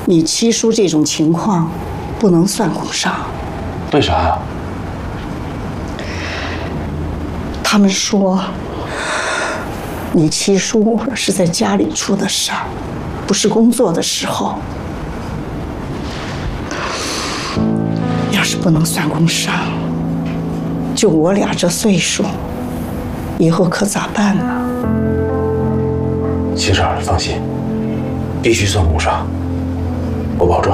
你七叔这种情况，不能算工伤。 为啥呀？ 他们说，你七叔是在家里出的事儿，不是工作的时候。要是不能算工伤，就我俩这岁数，以后可咋办呢？ 七婶，放心，必须算工伤，我保证。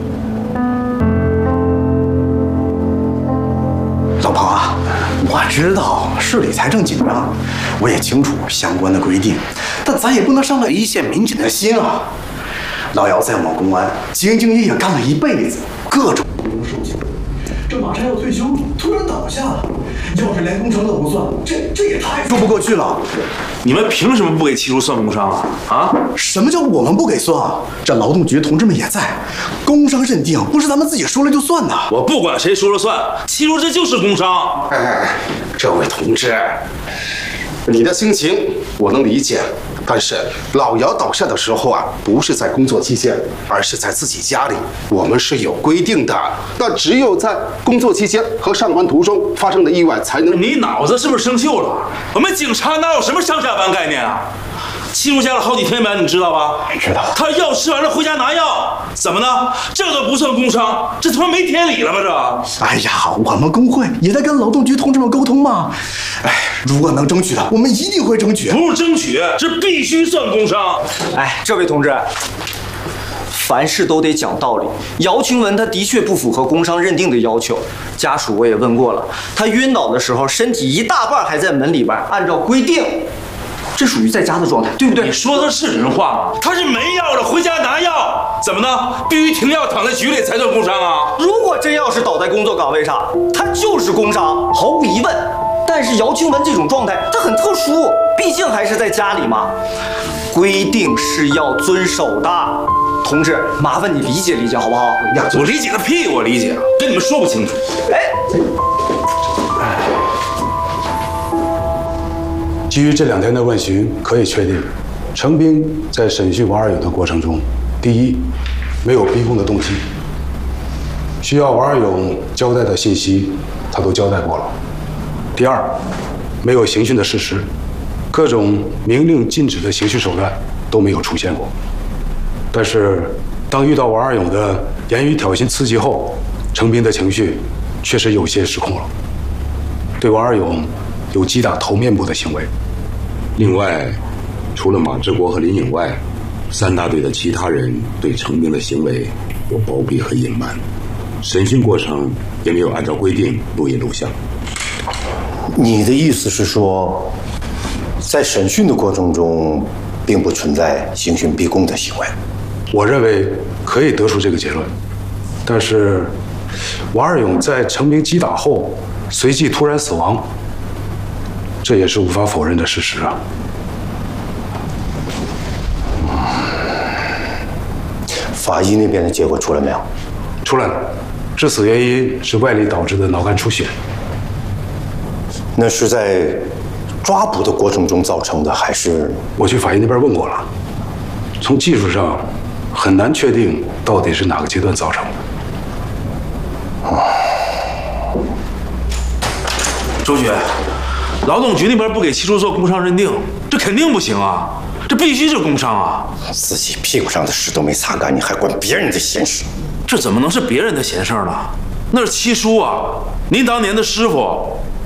老彭啊，我知道市里财政紧张，我也清楚相关的规定，但咱也不能伤了一线民警的心啊。老姚在我们公安兢兢业业干了一辈子，各种不受教，这马上要退休，突然倒下了，要是连工程都不算，这也太说不过去了。 你们凭什么不给七叔算工伤啊？啊？ 什么叫我们不给算啊？这劳动局同志们也在，工伤认定不是咱们自己说了就算的。 我不管谁说了算，七叔这就是工伤。 哎，这位同志，你的心情我能理解，但是老姚倒下的时候啊，不是在工作期间，而是在自己家里。我们是有规定的，那只有在工作期间和上班途中发生的意外才能。 你脑子是不是生锈了？我们警察哪有什么上下班概念啊？七叔加了好几天班，你知道吧？ 知道。 他药吃完了回家拿药，怎么呢？这都不算工伤，这他妈没天理了吧？这！ 哎呀，我们工会也在跟劳动局同志们沟通嘛。哎，如果能争取的，我们一定会争取。 不是争取，这必须算工伤。 哎，这位同志，凡事都得讲道理。姚晴雯她的确不符合工伤认定的要求，家属我也问过了，她晕倒的时候身体一大半还在门里边，按照规定。这属于在家的状态，对不对？ 你说的是人话吗？他是没药了，回家拿药，怎么呢？必须停药，躺在局里才算工伤啊！ 如果真要是倒在工作岗位上，他就是工伤，毫无疑问。但是姚晴雯这种状态，它很特殊，毕竟还是在家里嘛，规定是要遵守的。同志，麻烦你理解理解好不好？ 我理解个屁！我理解，跟你们说不清楚。 基于这2天的问询，可以确定，程兵在审讯王二勇的过程中，第一，没有逼供的动机，需要王二勇交代的信息，他都交代过了；第二，没有刑讯的事实，各种明令禁止的刑讯手段都没有出现过。但是，当遇到王二勇的言语挑衅刺激后，程兵的情绪确实有些失控了，对王二勇有击打头面部的行为。 另外，除了马志国和林颖外，3大队的其他人对程兵的行为有包庇和隐瞒，审讯过程也没有按照规定录音录像。 你的意思是说，在审讯的过程中，并不存在刑讯逼供的行为？ 我认为可以得出这个结论，但是王二勇在程兵击打后随即突然死亡，这也是无法否认的事实啊。 法医那边的结果出来没有？ 出来了，致死原因是外力导致的脑干出血。 那是在抓捕的过程中造成的，还是？ 我去法医那边问过了，从技术上很难确定到底是哪个阶段造成的。 周局，劳动局那边不给七叔做工伤认定，这肯定不行啊！这必须是工伤啊！ 自己屁股上的屎都没擦干净，还管别人的闲事？ 这怎么能是别人的闲事呢？那是七叔啊，您当年的师傅。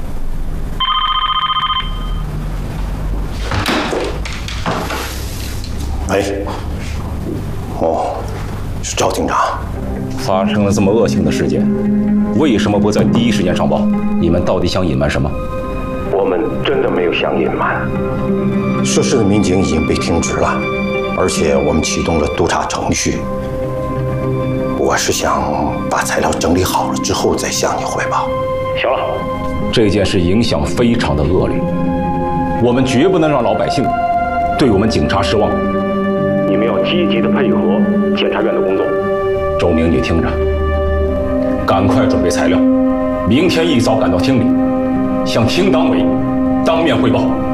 哎，哦，是赵警长。 发生了这么恶性的事件，为什么不在第一时间上报？你们到底想隐瞒什么？ 我们真的没有想隐瞒。涉事的民警已经被停职了，而且我们启动了督查程序。我是想把材料整理好了之后再向你汇报。 行了，这件事影响非常的恶劣，我们绝不能让老百姓对我们警察失望。 你们要积极的配合检察院的工作。 周明，你听着，赶快准备材料，明天一早赶到厅里，向厅党委当面汇报。